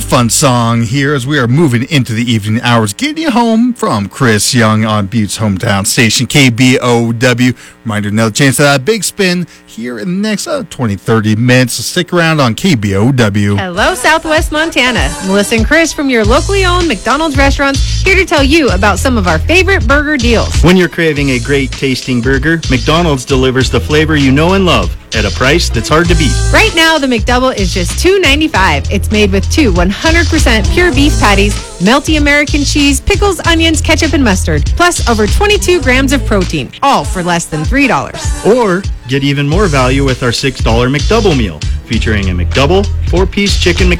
fun song here as we are moving into the evening hours, getting you home from Chris Young on Butte's hometown station, KBOW. Reminder, another chance at that big spin here in the next 20, 30 minutes. So stick around on KBOW. Hello, Southwest Montana. Melissa and Chris from your locally owned McDonald's restaurants here to tell you about some of our favorite burger deals. When you're craving a great tasting burger, McDonald's delivers the flavor you know and love at a price that's hard to beat. Right now, the McDouble is just $2.95. It's made with two 100% pure beef patties, melty American cheese, pickles, onions, ketchup, and mustard, plus over 22 grams of protein, all for less than $3. Or get even more value with our $6 McDouble meal, featuring a McDouble, 4-piece chicken